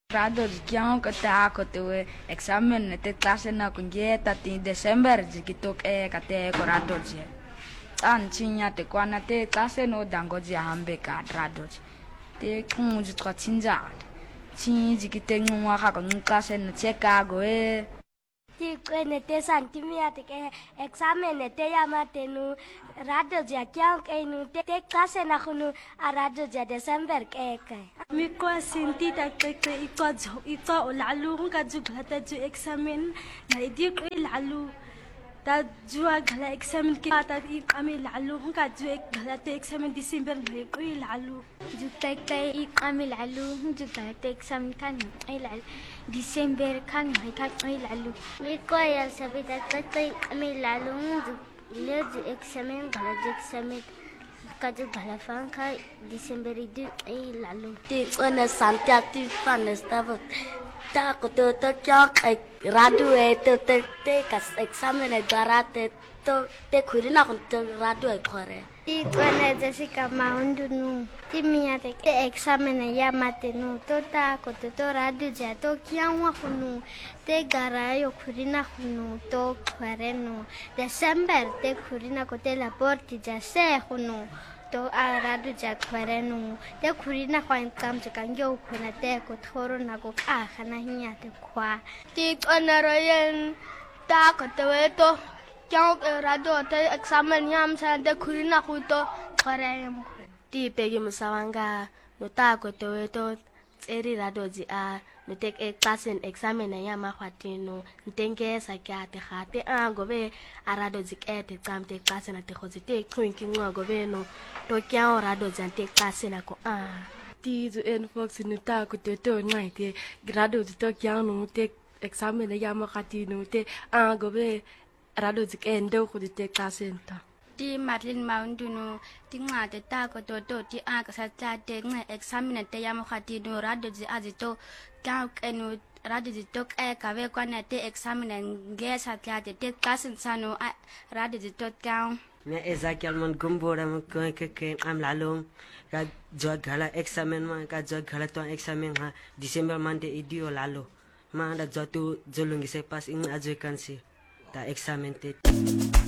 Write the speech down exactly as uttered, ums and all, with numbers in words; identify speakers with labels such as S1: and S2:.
S1: Rado jikiang ko ta ko te examen te klase na kunjeta ti December jikito e kate ko rado je. An chinya te kwana te klase no dango je hambe ka rado je. Te kung ju tro chinja. Chin jikite ngwa ka ko klase no cheka go e.
S2: Ti kwene te santimia te ke examen te yama te nu rado je kiang ke nu te klase na kunu a rado je December ke ke.
S3: Mikwa sinti ta ke ke ikwa jo ikwa olalu ka ju glata ju examen na idi ko ilalu ta ju gala examen ke ta i kami lalu ka ju glata examen December na ko ilalu
S4: ju ta ke i kami lalu ju glata examen kan ilalu December kan mai ka ilalu
S2: Mikwa ya sabi ta ke kami lalu ju le ju examen gala ju examen kaju galafan ka December itu ay lalu.
S5: Ti sana santia ti panes tava ta ko to to chok ay radu ay to te te kas examen ay garate to te khurina ko to radu ay khore.
S2: Ti sana Jessica maundu nu ti miya te ke examen ay yamate nu to ta ko to to radu ja to kiang wa kunu te garayo khurina kunu to khare nu December te khurina ko te laporti ja se kunu to a radu ja khare nu te khurina ko en kam ja kan yo khuna te ko thoro na ko a khana hiya te khwa ti kana royen ta ko te we to kyang radu te examen yam sa te khurina ko to khare mu
S5: Ti pegi musawanga no ta ko to we to eri rado ji a no tek e klasen examen na yama khwatino ntenge sa kya te khate a gobe a rado ji ke te kam te klasen na te khozi te kwinki ngwa gobe no to kya rado jan te klasen na ko a ti ju en fox no ta ko to to ngai te rado ji to kya no te examen na yama khwatino te a gobe rado ji ke ndo ko te klasen ta
S4: ti Madeline Maunduno ti nga te ta ko to to ti a ka sa ta te nga examine te yam khati no rado ji azito ka enu rado ji to e ka ve kwa na te examine nge sa ta te te kasin sano rado ji to ka
S6: मैं ऐसा क्या मन गुम बोरा में कोई के के आम लालूं का जो घला एक्सामेन में का जो घला तो एक्सामेन हाँ दिसंबर मंडे इडियो लालो मां दा जो तू जो लुंगी से पास इन अजय कंसी ता एक्सामेन ते